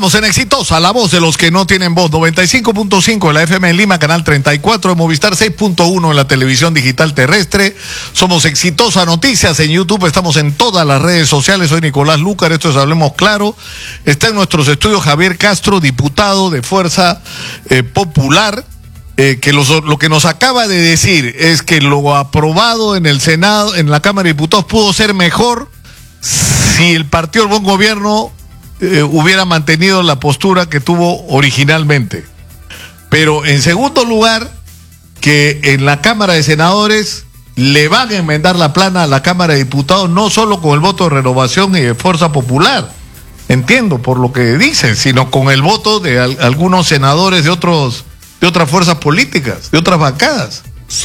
Estamos en Exitosa, la voz de los que no tienen voz. 95.5 en la FM en Lima, canal 34 de Movistar, 6.1 en la televisión digital terrestre. Somos Exitosa Noticias en YouTube, estamos en todas las redes sociales. Soy Nicolás Lúcar, esto es Hablemos Claro. Está en nuestros estudios Javier Castro, diputado de Fuerza Popular. Que lo que nos acaba de decir es que lo aprobado en el Senado, en la Cámara de Diputados, pudo ser mejor si el Partido del Buen Gobierno hubiera mantenido la postura que tuvo originalmente. Pero en segundo lugar, que en la Cámara de Senadores le van a enmendar la plana a la Cámara de Diputados, no solo con el voto de Renovación y de Fuerza Popular, entiendo por lo que dicen, sino con el voto de algunos senadores de otras fuerzas políticas, de otras bancadas.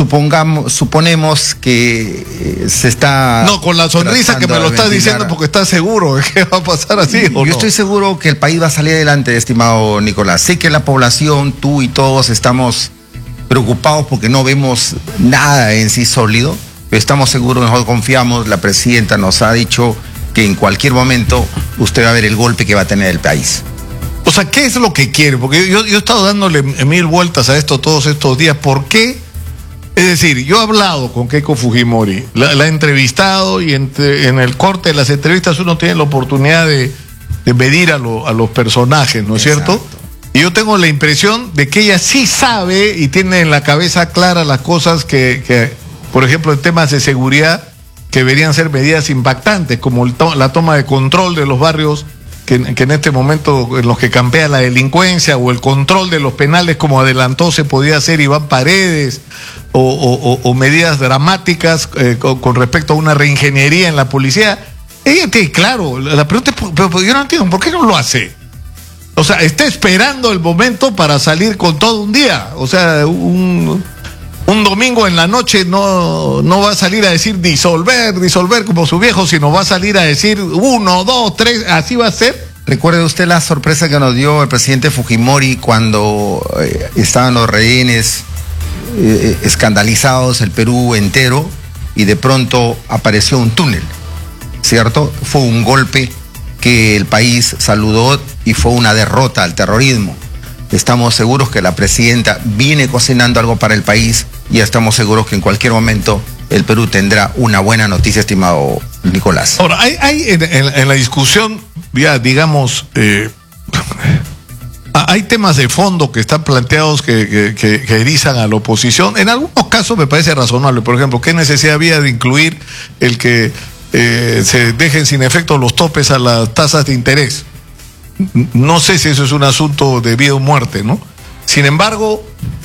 Suponemos que se está... No, con la sonrisa que me lo estás diciendo porque estás seguro de que va a pasar así, ¿o no? Yo estoy seguro que el país va a salir adelante, estimado Nicolás. Sé que la población, tú y todos estamos preocupados porque no vemos nada en sí sólido, pero estamos seguros, nosotros confiamos, la presidenta nos ha dicho que en cualquier momento usted va a ver el golpe que va a tener el país. O sea, ¿qué es lo que quiere? Porque yo he estado dándole mil vueltas a esto todos estos días. ¿Por qué? Es decir, yo he hablado con Keiko Fujimori, la he entrevistado y en el corte de las entrevistas uno tiene la oportunidad de medir a los personajes, ¿no es cierto? Y yo tengo la impresión de que ella sí sabe y tiene en la cabeza clara las cosas que por ejemplo, en temas de seguridad, que deberían ser medidas impactantes, como la toma de control de los barrios que en este momento en los que campea la delincuencia, o el control de los penales como adelantó se podía hacer Iván Paredes, o medidas dramáticas con respecto a una reingeniería en la policía. Ella tiene claro, la pregunta es, pero yo no entiendo, ¿por qué no lo hace? O sea, está esperando el momento para salir con todo un día. O sea, un domingo en la noche no va a salir a decir disolver como su viejo, sino va a salir a decir 1, 2, 3, así va a ser. ¿Recuerde usted la sorpresa que nos dio el presidente Fujimori cuando estaban los rehenes escandalizados, el Perú entero, y de pronto apareció un túnel, ¿cierto? Fue un golpe que el país saludó y fue una derrota al terrorismo. Estamos seguros que la presidenta viene cocinando algo para el país y estamos seguros que en cualquier momento el Perú tendrá una buena noticia, estimado Nicolás. Ahora, hay en la discusión, ya digamos, hay temas de fondo que están planteados que erizan a la oposición. En algunos casos me parece razonable. Por ejemplo, ¿qué necesidad había de incluir el que se dejen sin efecto los topes a las tasas de interés? No sé si eso es un asunto de vida o muerte, ¿no? Sin embargo,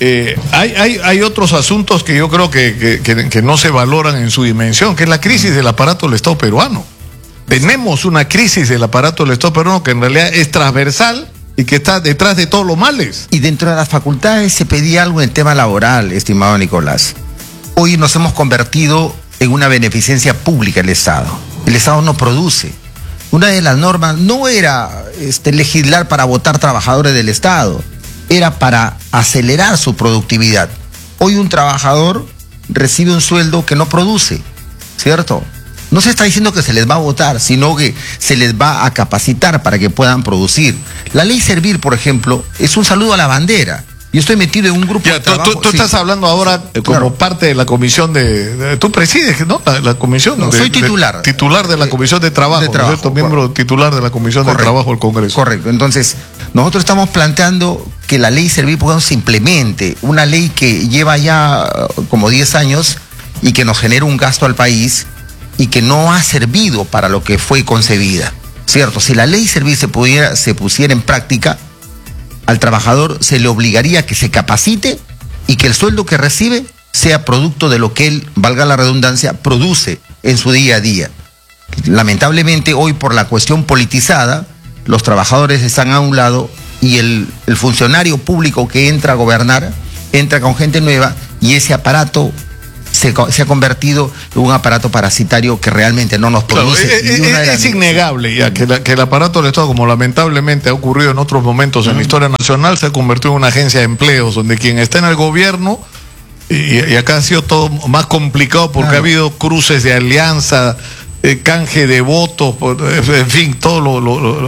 hay otros asuntos que yo creo que no se valoran en su dimensión, que es la crisis del aparato del Estado peruano. Tenemos una crisis del aparato del Estado peruano que en realidad es transversal y que está detrás de todos los males. Y dentro de las facultades se pedía algo en el tema laboral, estimado Nicolás. Hoy nos hemos convertido en una beneficencia pública el Estado. El Estado no produce. Una de las normas no era legislar para votar trabajadores del Estado, era para acelerar su productividad. Hoy un trabajador recibe un sueldo que no produce, ¿cierto? No se está diciendo que se les va a votar, sino que se les va a capacitar para que puedan producir. La ley Servir, por ejemplo, es un saludo a la bandera. Yo estoy metido en un grupo de trabajo. Tú estás hablando ahora como parte de la comisión tú presides, ¿no? La comisión. No, soy titular. Titular de la comisión de trabajo, ¿no es cierto? Miembro titular de la comisión de trabajo del Congreso. Correcto. Entonces, nosotros estamos planteando que la ley Servir, por ejemplo, se implemente. Una ley que lleva ya como 10 años y que nos genera un gasto al país y que no ha servido para lo que fue concebida, ¿cierto? Si la ley Servir se pusiera en práctica, al trabajador se le obligaría a que se capacite y que el sueldo que recibe sea producto de lo que él, valga la redundancia, produce en su día a día. Lamentablemente hoy, por la cuestión politizada, los trabajadores están a un lado y el funcionario público que entra a gobernar entra con gente nueva y ese aparato se ha convertido en un aparato parasitario que realmente no nos produce. Claro, es innegable ya que el aparato del Estado, como lamentablemente ha ocurrido en otros momentos en la historia nacional, se ha convertido en una agencia de empleos, donde quien está en el gobierno, y acá ha sido todo más complicado porque ha habido cruces de alianza, canje de votos, en fin, todo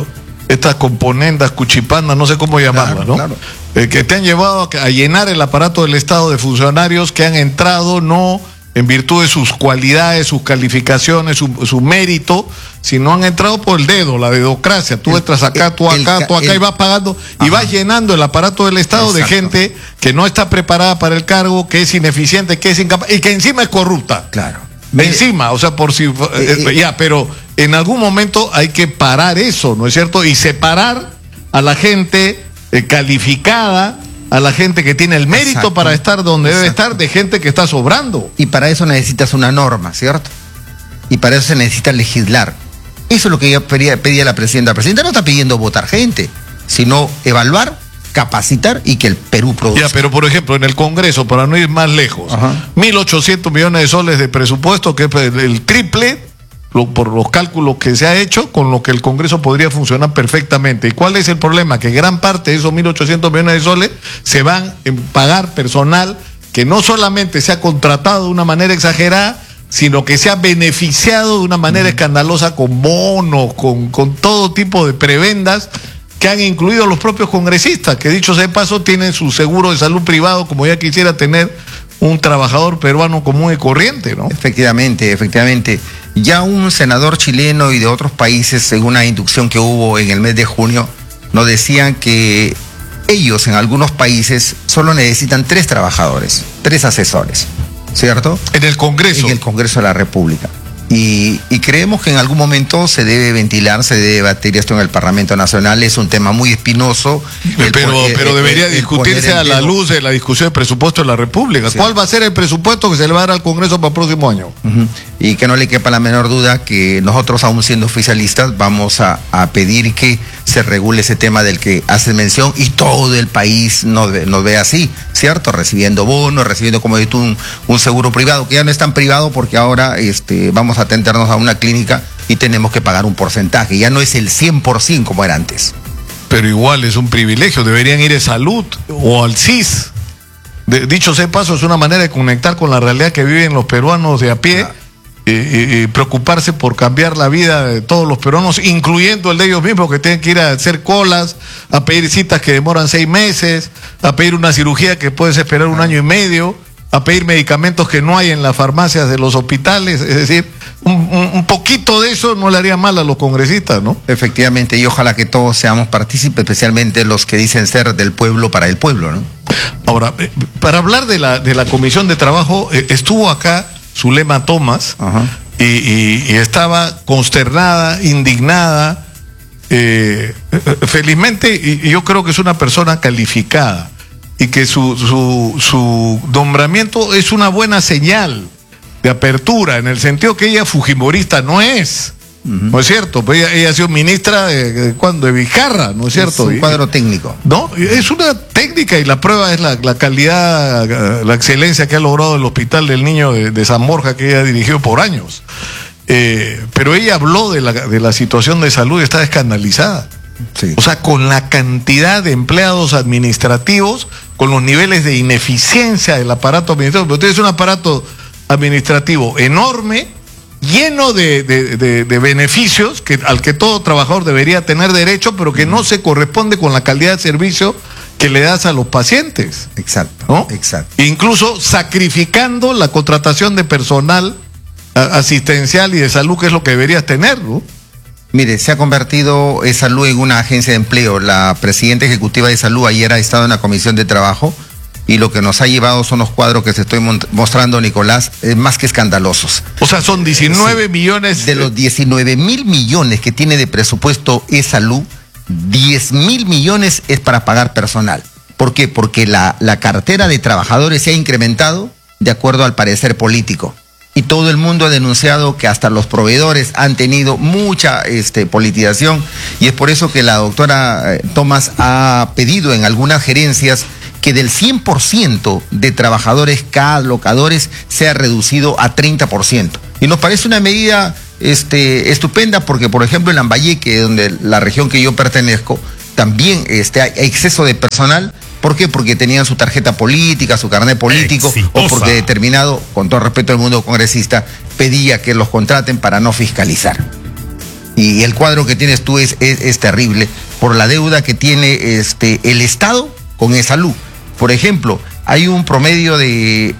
estas componendas, cuchipandas, no sé cómo llamarlas, ¿no? Claro. Que te han llevado a llenar el aparato del Estado de funcionarios que han entrado no en virtud de sus cualidades, sus calificaciones, su mérito, sino han entrado por el dedo, la dedocracia. Tú entras acá, tú acá, y vas pagando, y vas llenando el aparato del Estado de gente que no está preparada para el cargo, que es ineficiente, que es incapaz, y que encima es corrupta. Claro. Encima, o sea, por si... pero en algún momento hay que parar eso, ¿no es cierto? Y separar a la gente calificada, a la gente que tiene el mérito para estar donde debe estar, de gente que está sobrando. Y para eso necesitas una norma, ¿cierto? Y para eso se necesita legislar. Eso es lo que yo pedía a la presidenta. La presidenta no está pidiendo votar gente, sino evaluar, capacitar y que el Perú produzca. Ya, pero por ejemplo, en el Congreso, para no ir más lejos, 1.800 millones de soles de presupuesto, que es el triple, por los cálculos que se ha hecho, con lo que el Congreso podría funcionar perfectamente. ¿Y cuál es el problema? Que gran parte de esos 1.800 millones de soles se van en pagar personal que no solamente se ha contratado de una manera exagerada, sino que se ha beneficiado de una manera escandalosa con bonos, con todo tipo de prebendas que han incluido los propios congresistas, que dicho sea de paso tienen su seguro de salud privado, como ya quisiera tener un trabajador peruano común y corriente, ¿no? Efectivamente. Ya un senador chileno y de otros países, según una inducción que hubo en el mes de junio, nos decían que ellos en algunos países solo necesitan 3 trabajadores, 3 asesores, ¿cierto? En el Congreso. En el Congreso de la República. Y creemos que en algún momento se debe ventilar, se debe debatir esto en el Parlamento Nacional. Es un tema muy espinoso. Pero debería discutirse a la luz de la discusión del presupuesto de la República. Sí. ¿Cuál va a ser el presupuesto que se le va a dar al Congreso para el próximo año? Y que no le quepa la menor duda que nosotros, aún siendo oficialistas, vamos a pedir que se regule ese tema del que hace mención y todo el país nos ve así, ¿cierto? Recibiendo bonos, recibiendo, como dices tú, un seguro privado, que ya no es tan privado porque ahora vamos a atendernos a una clínica y tenemos que pagar un porcentaje. Ya no es el 100% como era antes. Pero igual es un privilegio. Deberían ir a salud o al CIS. Dicho sea de paso, es una manera de conectar con la realidad que viven los peruanos de a pie. Claro. Y preocuparse por cambiar la vida de todos los peruanos, incluyendo el de ellos mismos, que tienen que ir a hacer colas, a pedir citas que demoran 6 meses, a pedir una cirugía que puedes esperar 1 año y medio, a pedir medicamentos que no hay en las farmacias de los hospitales. Es decir, un poquito de eso no le haría mal a los congresistas, ¿no? Efectivamente, y ojalá que todos seamos partícipes, especialmente los que dicen ser del pueblo para el pueblo, ¿no? Ahora, para hablar de la Comisión de Trabajo, estuvo acá Zulema Thomas, y estaba consternada, indignada. Felizmente, y yo creo que es una persona calificada, y que su nombramiento es una buena señal de apertura, en el sentido que ella fujimorista no es. ¿No es cierto? Pues ella ha sido ministra de Vizcarra, ¿no es cierto? Es un cuadro técnico. No, es una técnica, y la prueba es la calidad, la excelencia que ha logrado el Hospital del Niño de San Borja, que ella dirigió por años. Pero ella habló de la situación de salud y está escandalizada. Sí. O sea, con la cantidad de empleados administrativos, con los niveles de ineficiencia del aparato administrativo. Pero tienes un aparato administrativo enorme, lleno de beneficios al que todo trabajador debería tener derecho, pero que no se corresponde con la calidad de servicio que le das a los pacientes. Exacto, ¿no? Exacto. Incluso sacrificando la contratación de personal asistencial y de salud, que es lo que deberías tener, ¿no? Mire, se ha convertido salud en una agencia de empleo. La presidenta ejecutiva de salud ayer ha estado en la Comisión de Trabajo, y lo que nos ha llevado son los cuadros que se estoy mostrando, Nicolás, más que escandalosos. O sea, son 19 millones... De los 19.000 millones que tiene de presupuesto salud, 10.000 millones es para pagar personal. ¿Por qué? Porque la cartera de trabajadores se ha incrementado de acuerdo al parecer político. Y todo el mundo ha denunciado que hasta los proveedores han tenido mucha politización, y es por eso que la doctora Thomas ha pedido en algunas gerencias que del 100% de trabajadores locadores sea reducido a 30%. Y nos parece una medida estupenda, porque por ejemplo en Lambayeque, donde la región que yo pertenezco, también hay exceso de personal. ¿Por qué? Porque tenían su tarjeta política, su carnet político, exitosa, o porque determinado, con todo respeto al mundo congresista, pedía que los contraten para no fiscalizar. Y el cuadro que tienes tú es terrible por la deuda que tiene el Estado con E-Salud. Por ejemplo, hay un promedio de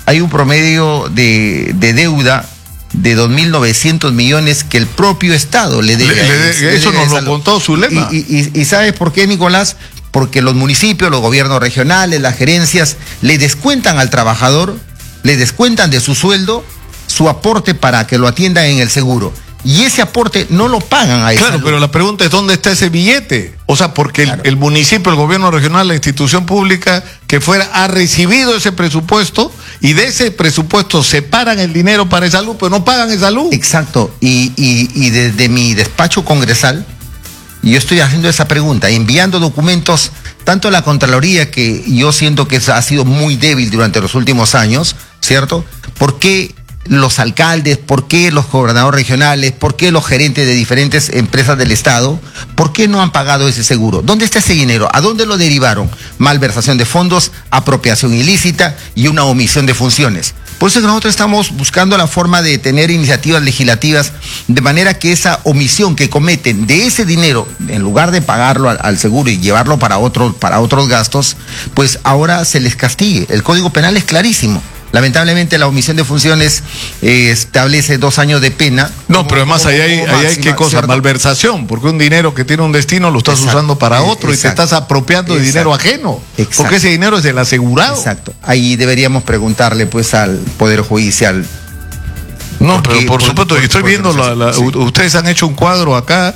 deuda de 2.900 millones que el propio Estado le debe. Eso nos lo contó Zulema. ¿Y sabes por qué, Nicolás? Porque los municipios, los gobiernos regionales, las gerencias, le descuentan al trabajador, le descuentan de su sueldo su aporte para que lo atiendan en el seguro. Y ese aporte no lo pagan a E-Salud. Claro, pero la pregunta es ¿dónde está ese billete? O sea, porque claro, el municipio, el gobierno regional, la institución pública que fuera, ha recibido ese presupuesto y de ese presupuesto separan el dinero para E-Salud, pero no pagan E-Salud. Exacto. Y desde mi despacho congresal, yo estoy haciendo esa pregunta, enviando documentos, tanto a la Contraloría, que yo siento que ha sido muy débil durante los últimos años, ¿cierto? ¿Por qué los alcaldes, por qué los gobernadores regionales, por qué los gerentes de diferentes empresas del Estado, por qué no han pagado ese seguro? ¿Dónde está ese dinero? ¿A dónde lo derivaron? Malversación de fondos, apropiación ilícita y una omisión de funciones. Por eso que nosotros estamos buscando la forma de tener iniciativas legislativas de manera que esa omisión que cometen de ese dinero, en lugar de pagarlo al seguro y llevarlo para otros gastos, pues ahora se les castigue. El Código Penal es clarísimo. Lamentablemente la omisión de funciones establece 2 años de pena. No, pero además ahí hay qué cosa, ¿cierto? Malversación, porque un dinero que tiene un destino lo estás usando para otro y te estás apropiando de dinero ajeno. Porque ese dinero es del asegurado. Exacto. Ahí deberíamos preguntarle pues al Poder Judicial. No, pero por supuesto, estoy viendo, ustedes han hecho un cuadro acá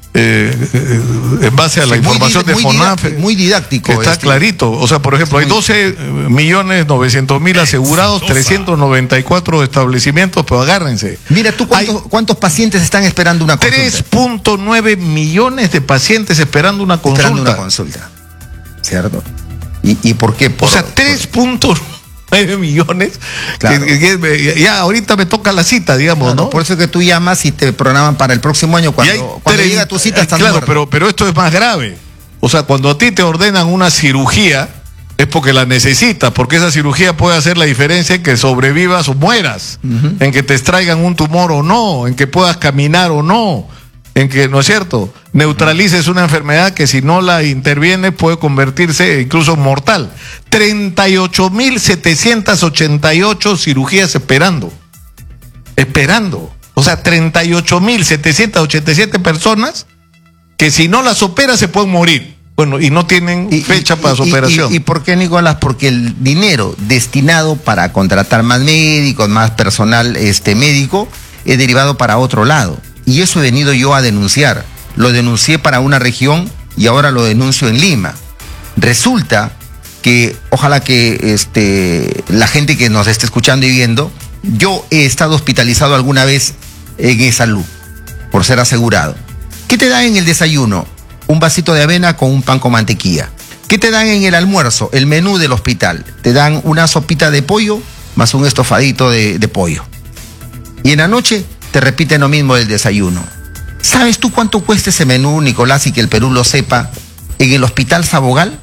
en base a la información de FONAF, muy didáctico. Está clarito. O sea, por ejemplo, hay 12.900.000 asegurados, 394 establecimientos, pero agárrense. Mira, ¿tú cuántos pacientes están esperando una consulta? 3.9 millones de pacientes esperando una consulta. Esperando una consulta, ¿cierto? ¿Y por qué? O sea, 3.9 millones. Claro. Ya ahorita me toca la cita, digamos, ¿no? Por eso es que tú llamas y te programan para el próximo año. Cuando llega tu cita estás muerto. Claro, pero esto es más grave. O sea, cuando a ti te ordenan una cirugía, es porque la necesitas, porque esa cirugía puede hacer la diferencia en que sobrevivas o mueras, en que te extraigan un tumor o no, en que puedas caminar o no, en que, ¿no es cierto?, neutralices una enfermedad que si no la interviene puede convertirse incluso mortal. 38.788 cirugías esperando. O sea, 38.787 personas que si no las opera se pueden morir. Bueno, y no tienen fecha para su operación. ¿Y por qué, Nicolás? Porque el dinero destinado para contratar más médicos, más personal médico, es derivado para otro lado. Y eso he venido yo a denunciar. Lo denuncié para una región y ahora lo denuncio en Lima. Resulta que, ojalá que la gente que nos esté escuchando y viendo, yo he estado hospitalizado alguna vez en E-Salud, por ser asegurado. ¿Qué te dan en el desayuno? Un vasito de avena con un pan con mantequilla. ¿Qué te dan en el almuerzo? El menú del hospital. Te dan una sopita de pollo más un estofadito de pollo. Y en la noche te repiten lo mismo del desayuno. ¿Sabes tú cuánto cuesta ese menú, Nicolás, y que el Perú lo sepa? En el Hospital Sabogal,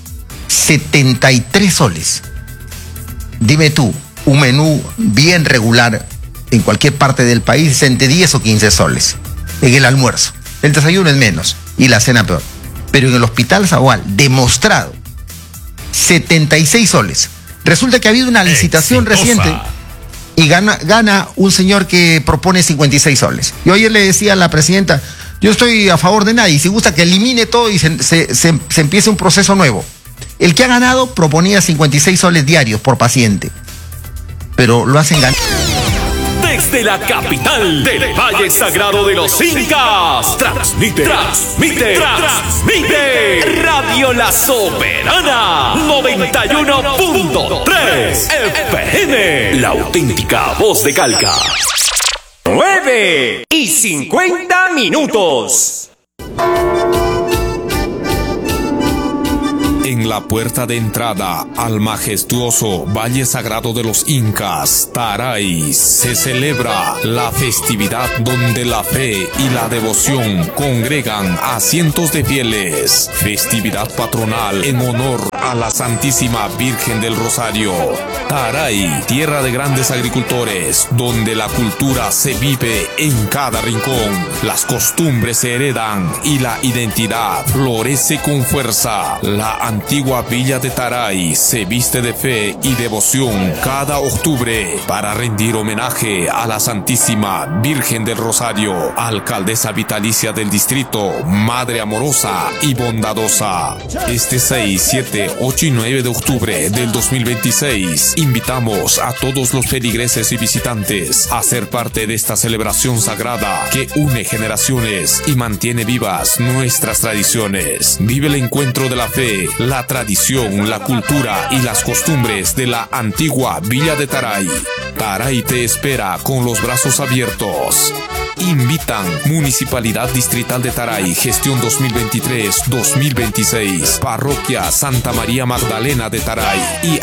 73 soles. Dime tú, un menú bien regular en cualquier parte del país es entre 10 o 15 soles. En el almuerzo. El desayuno es menos y la cena peor. Pero en el Hospital Sabogal, demostrado, 76 soles. Resulta que ha habido una licitación reciente y gana un señor que propone 56 soles. Yo ayer le decía a la presidenta, yo estoy a favor de nadie, si gusta que elimine todo y se empiece un proceso nuevo. El que ha ganado proponía 56 soles diarios por paciente, pero lo hacen ganar. Desde la capital del Valle Sagrado de los Incas, transmite Radio La Soberana 91.3 FM, la auténtica voz de Calca. 9:50. En la puerta de entrada al majestuoso Valle Sagrado de los Incas, Taray, se celebra la festividad donde la fe y la devoción congregan a cientos de fieles. Festividad patronal en honor a la Santísima Virgen del Rosario. Taray, tierra de grandes agricultores, donde la cultura se vive en cada rincón, las costumbres se heredan y la identidad florece con fuerza. La antigua villa de Taray se viste de fe y devoción cada octubre para rendir homenaje a la Santísima Virgen del Rosario, alcaldesa vitalicia del distrito, madre amorosa y bondadosa. Este 6, 7, 8 y 9 de octubre del 2026, invitamos a todos los feligreses y visitantes a ser parte de esta celebración sagrada que une generaciones y mantiene vivas nuestras tradiciones. Vive el encuentro de la fe, la tradición, la cultura y las costumbres de la antigua Villa de Taray. Taray te espera con los brazos abiertos. Invitan Municipalidad Distrital de Taray, gestión 2023-2026, Parroquia Santa María Magdalena de Taray y